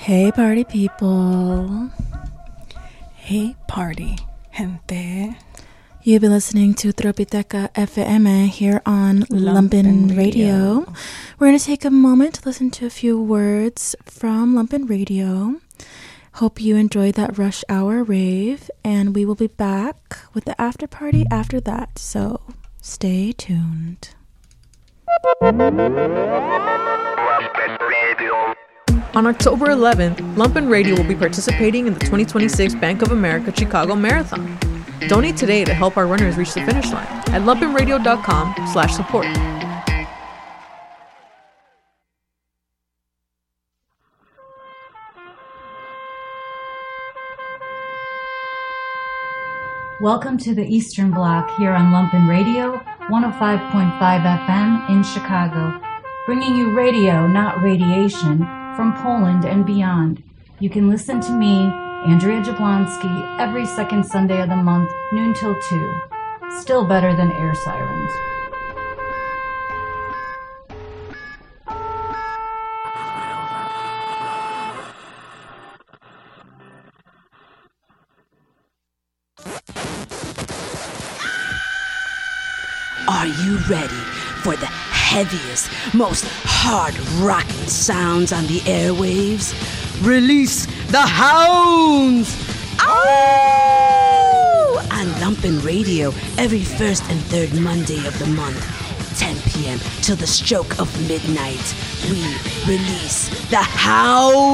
Hey party people. Hey party gente. You've been listening to Tropiteca FM here on Lumpen Radio. We're going to take a moment to listen to a few words from Lumpen Radio. Hope you enjoyed that rush hour rave, and we will be back with the after party after that, so stay tuned. On October 11th, Lumpen Radio will be participating in the 2026 Bank of America Chicago Marathon. Donate today to help our runners reach the finish line at lumpenradio.com/support. Welcome to the Eastern Bloc here on Lumpen Radio, 105.5 FM in Chicago, bringing you radio, not radiation, from Poland and beyond. You can listen to me, Andrea Jablonski, every second Sunday of the month, noon till 2. Still better than air sirens. Are you ready for the heaviest, most hard-rocking sounds on the airwaves? Release the hounds! Ow! On Lumpen Radio every first and third Monday of the month, 10 p.m. till the stroke of midnight. We release the hounds!